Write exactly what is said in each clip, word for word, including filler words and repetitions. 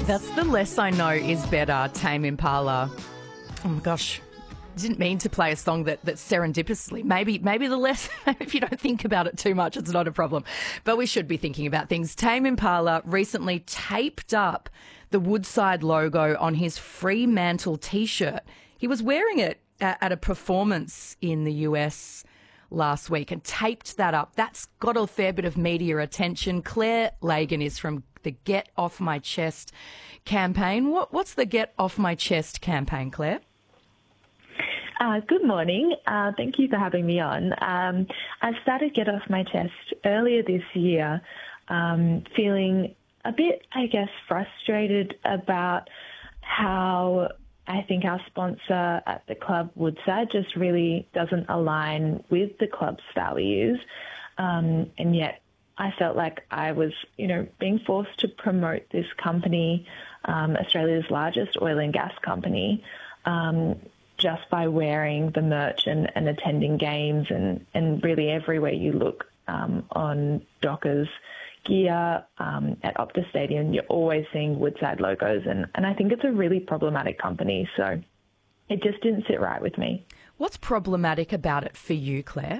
That's The Less I Know Is Better, Tame Impala. Oh my gosh, didn't mean to play a song that, that serendipitously, maybe maybe the less, if you don't think about it too much, it's not a problem. But we should be thinking about things. Tame Impala recently taped up the Woodside logo on his Fremantle T-shirt. He was wearing it at, at a performance in the U S last week and taped that up. That's got a fair bit of media attention. Claire Lagan is from the Get Off My Chest campaign. What, what's the Get Off My Chest campaign, Claire? Uh, good morning. Uh, thank you for having me on. Um, I started Get Off My Chest earlier this year, um, feeling a bit, I guess, frustrated about how I think our sponsor at the club, Woodside, just really doesn't align with the club's values. Um, and yet I felt like I was, you know, being forced to promote this company, um, Australia's largest oil and gas company, um, just by wearing the merch and, and attending games and, and really everywhere you look um, on Dockers gear um, at Optus Stadium, you're always seeing Woodside logos. And, and I think it's a really problematic company. So it just didn't sit right with me. What's problematic about it for you, Claire?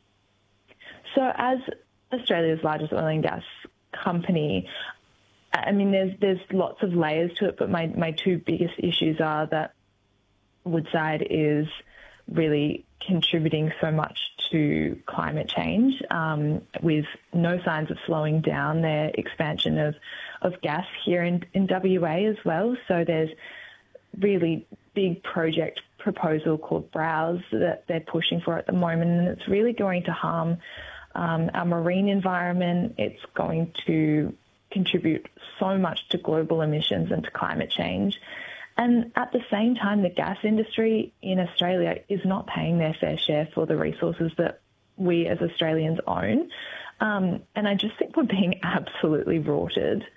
So as Australia's largest oil and gas company, I mean, there's there's lots of layers to it, but my, my two biggest issues are that Woodside is really contributing so much to climate change um, with no signs of slowing down their expansion of, of gas here in, in W A as well. So there's really big project proposal called Browse that they're pushing for at the moment, and it's really going to harm um, our marine environment. It's going to contribute so much to global emissions and to climate change. And at the same time, the gas industry in Australia is not paying their fair share for the resources that we as Australians own. Um, and I just think we're being absolutely rorted.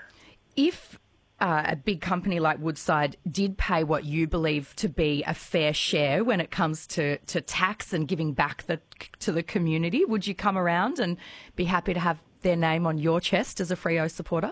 If uh, a big company like Woodside did pay what you believe to be a fair share when it comes to, to tax and giving back the, to the community, would you come around and be happy to have their name on your chest as a Freo supporter?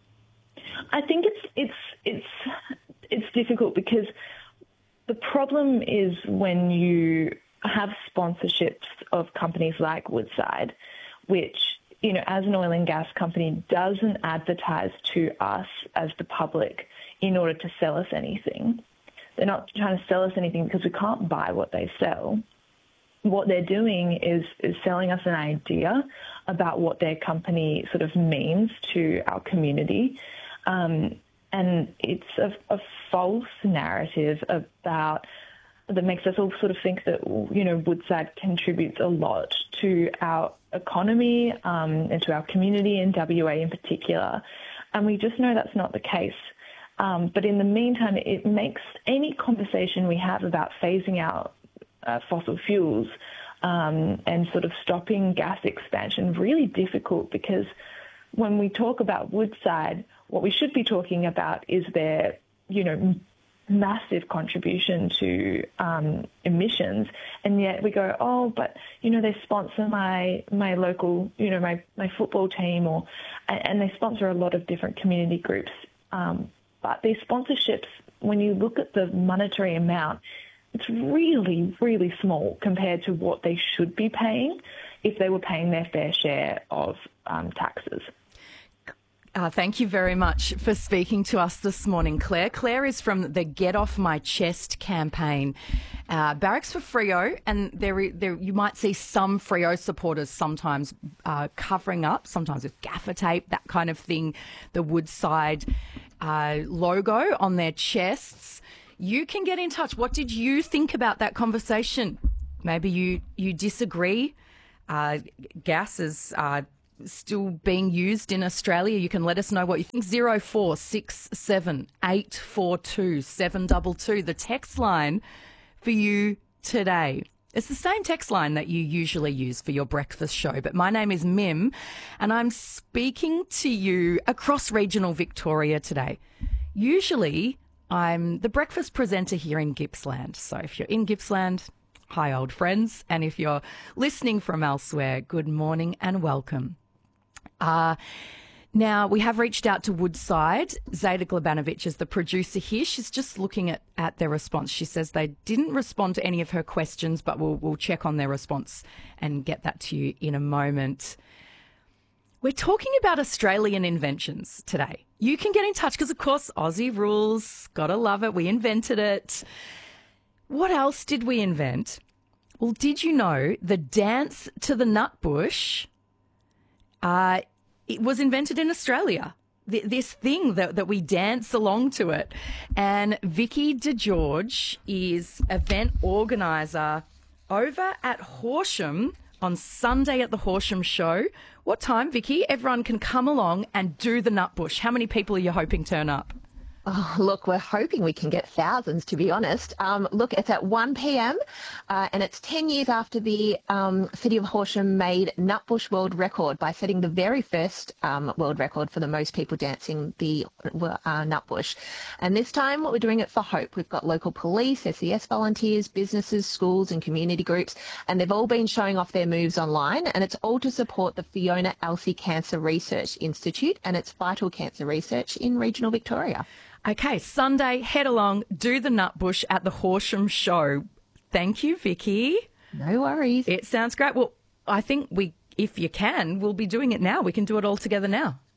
I think it's it's it's it's difficult because the problem is when you have sponsorships of companies like Woodside, which, you know, as an oil and gas company doesn't advertise to us as the public in order to sell us anything. They're not trying to sell us anything because we can't buy what they sell. What they're doing is, is selling us an idea about what their company sort of means to our community. Um, and it's a, a false narrative about that makes us all sort of think that, you know, Woodside contributes a lot to our economy um, and to our community in W A in particular. And we just know that's not the case. Um, but in the meantime, it makes any conversation we have about phasing out uh, fossil fuels um, and sort of stopping gas expansion really difficult, because when we talk about Woodside, what we should be talking about is their, you know, massive contribution to um, emissions, and yet we go, oh, but you know, they sponsor my my local, you know, my my football team, or and they sponsor a lot of different community groups. Um, but these sponsorships, when you look at the monetary amount, it's really, really small compared to what they should be paying if they were paying their fair share of um, taxes. Uh, thank you very much for speaking to us this morning, Claire. Claire is from the Get Off My Chest campaign. Uh, Barracks for Freo, and there, there you might see some Freo supporters sometimes uh, covering up, sometimes with gaffer tape, that kind of thing, the Woodside uh, logo on their chests. You can get in touch. What did you think about that conversation? Maybe you, you disagree. Uh, gas is uh, still being used in Australia. You can let us know what you think. zero four six seven eight four two seven two two, the text line for you today. It's the same text line that you usually use for your breakfast show, but my name is Mim and I'm speaking to you across regional Victoria today. Usually I'm the breakfast presenter here in Gippsland. So if you're in Gippsland, hi old friends, and if you're listening from elsewhere, good morning and welcome. Uh, Now, we have reached out to Woodside. Zeta Glebanovic is the producer here. She's just looking at, at their response. She says they didn't respond to any of her questions, but we'll, we'll check on their response and get that to you in a moment. We're talking about Australian inventions today. You can get in touch because, of course, Aussie rules. Gotta love it. We invented it. What else did we invent? Well, did you know the dance to the nutbush uh, it was invented in Australia? Th- this thing that, that we dance along to it. And Vicky DeGeorge is event organiser over at Horsham on Sunday at the Horsham Show. What time, Vicky? Everyone can come along and do the nutbush. How many people are you hoping turn up? Oh, look, we're hoping we can get thousands, to be honest. Um, look, it's at one p.m. Uh, and it's ten years after the um, City of Horsham made Nutbush World Record by setting the very first um, world record for the most people dancing the uh, Nutbush. And this time we're doing it for hope. We've got local police, S E S volunteers, businesses, schools and community groups, and they've all been showing off their moves online. And it's all to support the Fiona Alsey Cancer Research Institute and its vital cancer research in regional Victoria. Okay, Sunday, head along, do the nutbush at the Horsham Show. Thank you, Vicky. No worries. It sounds great. Well, I think we, if you can, we'll be doing it now. We can do it all together now.